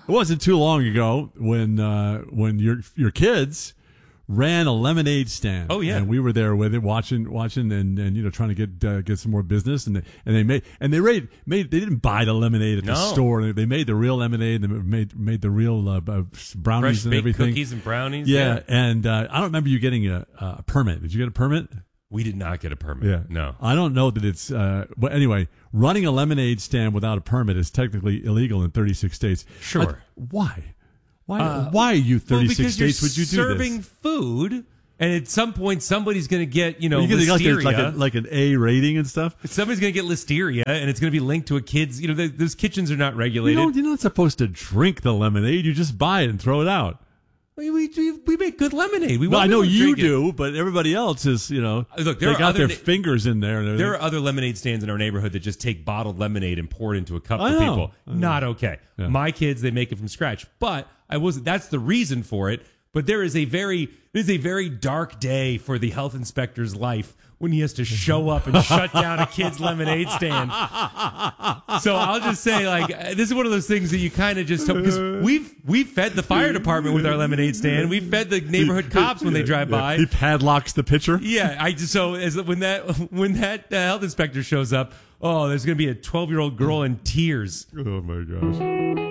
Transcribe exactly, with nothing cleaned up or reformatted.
It wasn't too long ago when uh, when your your kids ran a lemonade stand. Oh yeah, and we were there with it, watching, watching, and, and you know trying to get uh, get some more business. And they, and they made and they made, made they didn't buy the lemonade at the no. store. They made the real lemonade. They made made the real uh, brownies Fresh and baked everything. Cookies and brownies. Yeah, yeah. and uh, I don't remember you getting a, a permit. Did you get a permit? We did not get a permit. Yeah, no. I don't know that it's. Uh, but anyway, running a lemonade stand without a permit is technically illegal in thirty-six states. Sure. Uh, why? Why? Uh, why are you thirty-six well, states? You're would you do serving this? food, and at some point somebody's going to get you know Are you listeria. Like, a, like, a, like an A rating and stuff. Somebody's going to get listeria, and it's going to be linked to a kid's. You know, the, those kitchens are not You regulated. know, you're not supposed to drink the lemonade. You just buy it and throw it out. We, we, we make good lemonade. We Well, want I know people to you drink it. do, but everybody else is, you know, Look, there they are got other their na- fingers in there. And everything. There are other lemonade stands in our neighborhood that just take bottled lemonade and pour it into a cup I for know. people. I know. Not okay. Yeah. My kids, they make it from scratch. But I wasn't. That's the reason for it. But there is a very, it is a very dark day for the health inspector's life when he has to show up and shut down a kid's lemonade stand. So I'll just say, like, this is one of those things that you kind of just because we've we've fed the fire department with our lemonade stand. We've fed the neighborhood cops when they drive by. He padlocks the pitcher. Yeah, I just so as when that when that uh, health inspector shows up, oh, there's going to be a twelve year old girl in tears. Oh my gosh.